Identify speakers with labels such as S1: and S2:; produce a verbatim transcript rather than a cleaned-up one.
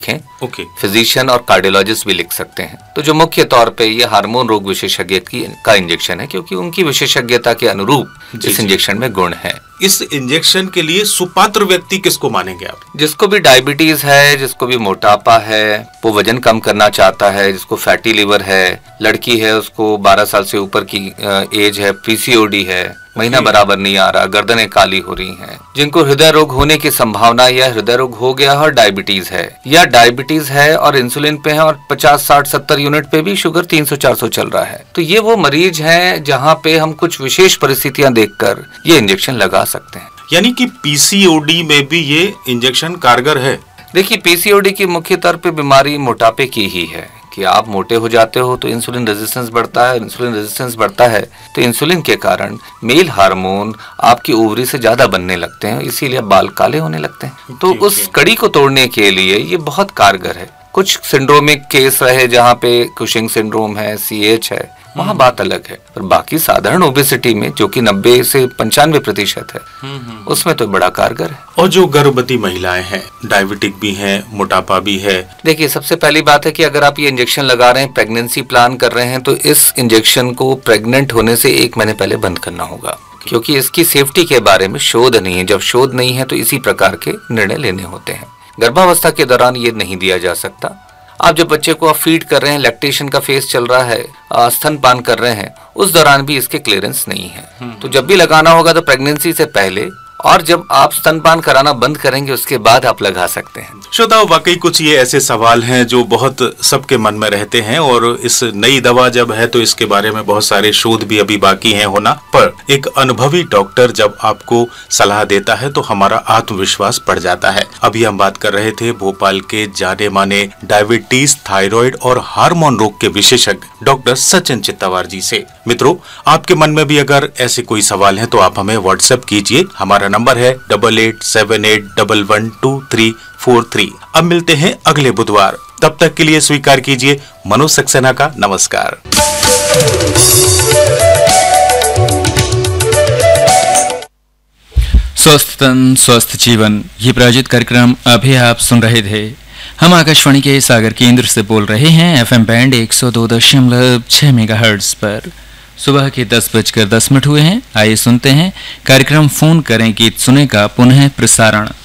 S1: Okay,
S2: physician और cardiologist भी लिख सकते हैं। तो जो मुख्य तौर पे ये हार्मोन रोग विशेषज्ञ की का इंजेक्शन है, क्योंकि उनकी विशेषज्ञता के अनुरूप इस इंजेक्शन में गुण है।
S1: इस इंजेक्शन के लिए सुपात्र व्यक्ति किसको मानेंगे आप?
S2: जिसको भी डायबिटीज है, जिसको भी मोटापा है, वो वजन कम करना चाहता है, जिसको फैटी लिवर है, लड़की है उसको बारह साल से ऊपर की एज है, पीसीओडी है, महीना बराबर नहीं आ रहा, गर्दनें काली हो रही हैं, जिनको हृदय रोग होने की संभावना या हृदय रोग हो गया और डायबिटीज है, या डायबिटीज है और इंसुलिन पे है और पचास साठ सत्तर यूनिट पे भी शुगर तीन सौ चार सौ चल रहा है, तो ये वो मरीज हैं जहाँ पे हम कुछ विशेष परिस्थितियां देखकर ये इंजेक्शन लगा सकते हैं।
S1: यानी कि पीसीओडी में भी ये इंजेक्शन कारगर है?
S2: देखिए, पीसीओडी की मुख्य तौर पे बीमारी मोटापे की ही है कि आप मोटे हो जाते हो तो इंसुलिन रेजिस्टेंस बढ़ता है, इंसुलिन रेजिस्टेंस बढ़ता है तो इंसुलिन के कारण मेल हार्मोन आपकी ओवरी से ज्यादा बनने लगते हैं, इसीलिए बाल काले होने लगते हैं। तो उस कड़ी को तोड़ने के लिए ये बहुत कारगर है। कुछ सिंड्रोमिक केस रहे जहाँ पे कुशिंग सिंड्रोम है, सीएच है, वहाँ बात अलग है, पर बाकी साधारण ओबेसिटी में जो कि नब्बे से पंचानवे प्रतिशत है, उसमें तो बड़ा कारगर है।
S1: और जो गर्भवती महिलाएं हैं, डायबिटिक भी हैं, मोटापा भी है,
S2: देखिए सबसे पहली बात है कि अगर आप ये इंजेक्शन लगा रहे हैं, प्रेगनेंसी प्लान कर रहे हैं, तो इस इंजेक्शन को प्रेग्नेंट होने से एक महीने पहले बंद करना होगा, क्योंकि इसकी सेफ्टी के बारे में शोध नहीं है। जब शोध नहीं है तो इसी प्रकार के निर्णय लेने होते हैं। गर्भावस्था के दौरान ये नहीं दिया जा सकता। आप जब बच्चे को आप फीड कर रहे हैं, लैक्टेशन का फेज चल रहा है, स्तनपान कर रहे हैं, उस दौरान भी इसके क्लियरेंस नहीं है। तो जब भी लगाना होगा तो प्रेगनेंसी से पहले, और जब आप स्तनपान कराना बंद करेंगे उसके बाद आप लगा सकते हैं।
S1: श्रोताओं, वाकई कुछ ये ऐसे सवाल हैं जो बहुत सबके मन में रहते हैं, और इस नई दवा जब है तो इसके बारे में बहुत सारे शोध भी अभी बाकी हैं होना, पर एक अनुभवी डॉक्टर जब आपको सलाह देता है तो हमारा आत्मविश्वास बढ़ जाता है। अभी हम बात कर रहे थे भोपाल के जाने माने डायबिटीज, थायराइड और हार्मोन रोग के विशेषज्ञ डॉक्टर सचिन चित्तावार जी से। मित्रों, आपके मन में भी अगर ऐसे कोई सवाल है तो आप हमें व्हाट्सएप कीजिए। हमारा नंबर है double eight seven eight double one two three four three. अब मिलते हैं अगले बुधवार, तब तक के लिए स्वीकार कीजिए मनोज सक्सेना का नमस्कार।
S3: स्वस्थ तन स्वस्थ जीवन, ये प्रायोजित कार्यक्रम अभी आप सुन रहे थे। हम आकाशवाणी के सागर केंद्र से बोल रहे हैं एफएम बैंड एक सौ दो दशमलव छह मेगाहर्ट्ज पर। सुबह के दस बजकर दस मिनट हुए हैं। आइए सुनते हैं कार्यक्रम फोन करें गीत सुने का पुनः प्रसारण।